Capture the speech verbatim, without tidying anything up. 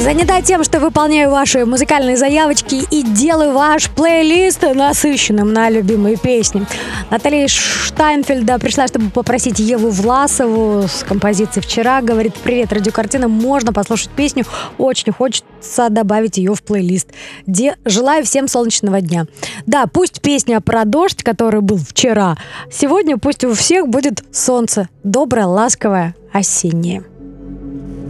Занята тем, что выполняю ваши музыкальные заявочки и делаю ваш плейлист насыщенным на любимые песни. Наталья Штайнфельда пришла, чтобы попросить Еву Власову с композицией «Вчера». Говорит: привет, радиокартина, можно послушать песню? Очень хочется добавить ее в плейлист. Де... Желаю всем солнечного дня. Да, пусть песня про дождь, который был вчера, сегодня пусть у всех будет солнце. Доброе, ласковое, осеннее.